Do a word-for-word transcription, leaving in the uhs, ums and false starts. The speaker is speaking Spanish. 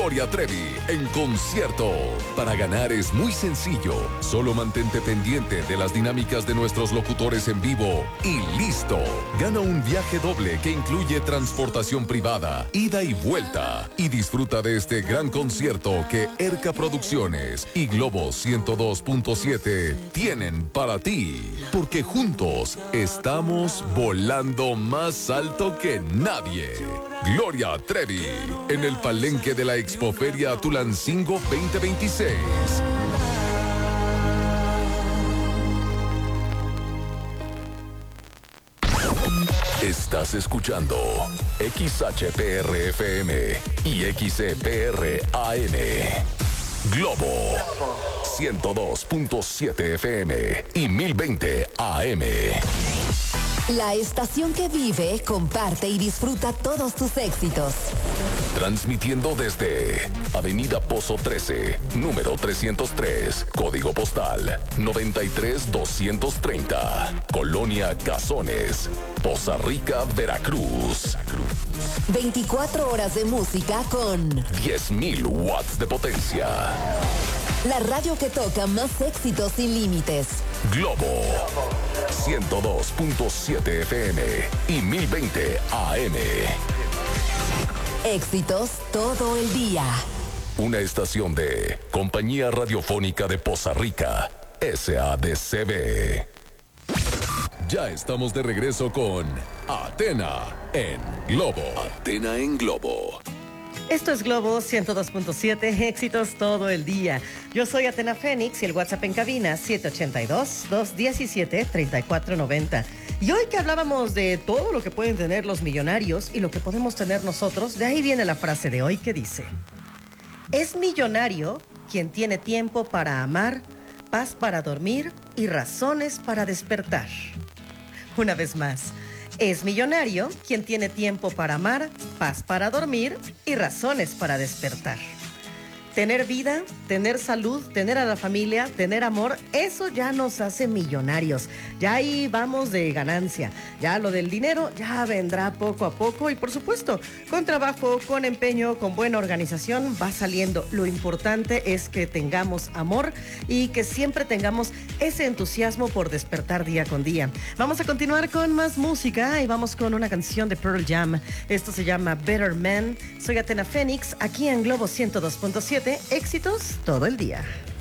Gloria Trevi en concierto. Para ganar es muy sencillo. Solo mantente pendiente de las dinámicas de nuestros locutores en vivo y listo. Gana un viaje doble que incluye transportación privada, ida y vuelta. Y disfruta de este gran concierto que Erca Producciones y Globo ciento dos punto siete tienen para ti. Porque juntos estamos volando más alto que nadie. Gloria Trevi en el palenque de la Expoferia Tulancingo veinte veintiséis. Estás escuchando X H P R F M y X E P R A M. Globo ciento dos punto siete F M y mil veinte A M. La estación que vive, comparte y disfruta todos tus éxitos. Transmitiendo desde Avenida Pozo trece, número trescientos tres, código postal noventa y tres doscientos treinta, Colonia Cazones, Poza Rica, Veracruz. veinticuatro horas de música con diez mil watts de potencia. La radio que toca más éxitos sin límites. Globo ciento dos punto siete F M y mil veinte A M. Éxitos todo el día. Una estación de Compañía Radiofónica de Poza Rica, S A D C B. Ya estamos de regreso con Atena en Globo. Atena en Globo. Esto es Globo ciento dos punto siete, éxitos todo el día. Yo soy Atena Fénix y el WhatsApp en cabina siete ocho dos, dos uno siete, tres cuatro nueve cero. Y hoy que hablábamos de todo lo que pueden tener los millonarios y lo que podemos tener nosotros, de ahí viene la frase de hoy que dice: es millonario quien tiene tiempo para amar, paz para dormir y razones para despertar. Una vez más. Es millonario quien tiene tiempo para amar, paz para dormir y razones para despertar. Tener vida, tener salud, tener a la familia, tener amor, eso ya nos hace millonarios. Ya ahí vamos de ganancia. Ya lo del dinero ya vendrá poco a poco y por supuesto, con trabajo, con empeño, con buena organización va saliendo. Lo importante es que tengamos amor y que siempre tengamos ese entusiasmo por despertar día con día. Vamos a continuar con más música y vamos con una canción de Pearl Jam. Esto se llama Better Man. Soy Atena Fénix, aquí en Globo ciento dos punto siete. Éxitos todo el día.